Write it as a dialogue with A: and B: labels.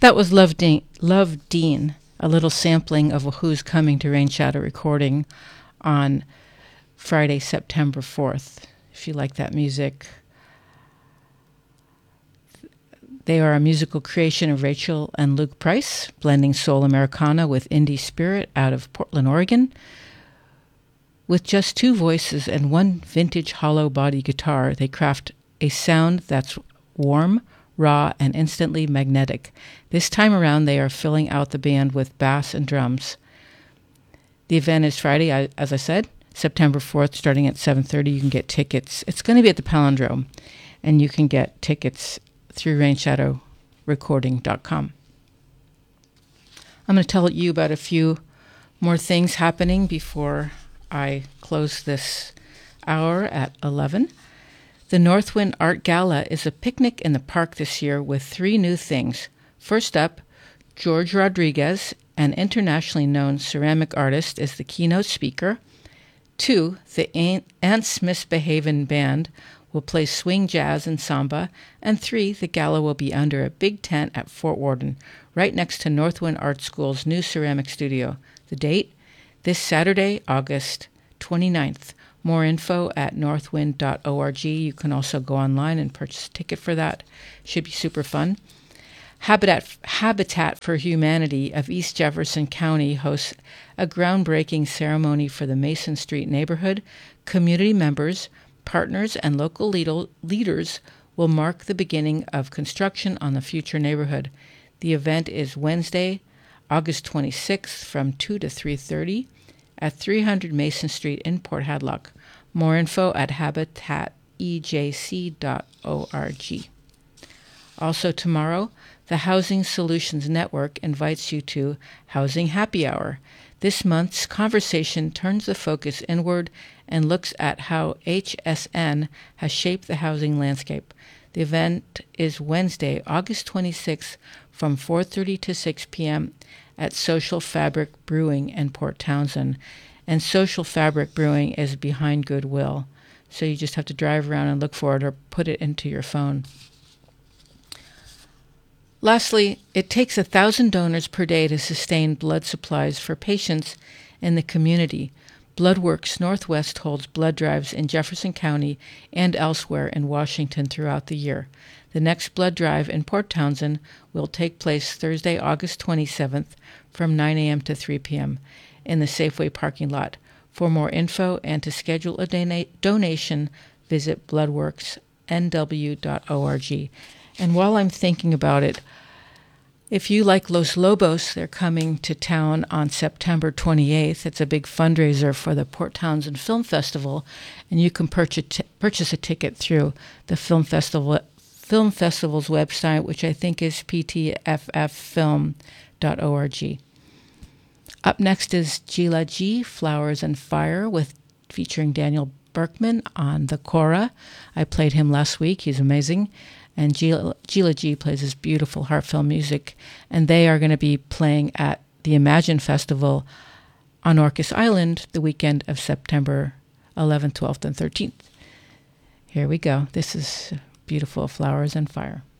A: That was Love Dean, a little sampling of a Who's Coming to Rain Shadow recording on Friday, September 4th. If you like that music. They are a musical creation of Rachel and Luke Price, blending soul Americana with indie spirit out of Portland, Oregon. With just two voices and one vintage hollow body guitar, they craft a sound that's warm, raw, and instantly magnetic. This time around, they are filling out the band with bass and drums. The event is Friday, as I said, September 4th, starting at 7:30. You can get tickets. It's going to be at the Palindrome, and you can get tickets through rainshadowrecording.com. I'm going to tell you about a few more things happening before I close this hour at 11. The Northwind Art Gala is a picnic in the park this year with three new things. First up, George Rodriguez, an internationally known ceramic artist, is the keynote speaker. 2, the Ants Misbehavin' Band will play swing jazz and samba. And 3, the gala will be under a big tent at Fort Worden, right next to Northwind Art School's new ceramic studio. The date? This Saturday, August 29th. More info at northwind.org. You can also go online and purchase a ticket for that. Should be super fun. Habitat for Humanity of East Jefferson County hosts a groundbreaking ceremony for the Mason Street neighborhood. Community members, partners, and local leaders will mark the beginning of construction on the future neighborhood. The event is Wednesday, August 26th from 2 to 3:30 at 300 Mason Street in Port Hadlock. More info at habitatejc.org. Also tomorrow, the Housing Solutions Network invites you to Housing Happy Hour. This month's conversation turns the focus inward and looks at how HSN has shaped the housing landscape. The event is Wednesday, August 26th from 4:30 to 6 p.m. at Social Fabric Brewing in Port Townsend. And Social Fabric Brewing is behind Goodwill. So you just have to drive around and look for it or put it into your phone. Lastly, it takes 1,000 donors per day to sustain blood supplies for patients in the community. BloodWorks Northwest holds blood drives in Jefferson County and elsewhere in Washington throughout the year. The next blood drive in Port Townsend will take place Thursday, August 27th from 9 a.m. to 3 p.m. in the Safeway parking lot. For more info and to schedule a donation, visit bloodworksnw.org. And while I'm thinking about it, if you like Los Lobos, they're coming to town on September 28th. It's a big fundraiser for the Port Townsend Film Festival, and you can purchase a ticket through the Film Festival's website, which I think is ptffilm.org. Up next is Gila G, Flowers and Fire, featuring Daniel Berkman on the kora. I played him last week. He's amazing. And Gila G plays this beautiful heartfelt music. And they are going to be playing at the Imagine Festival on Orcas Island the weekend of September 11th, 12th, and 13th. Here we go. This is beautiful Flowers and Fire.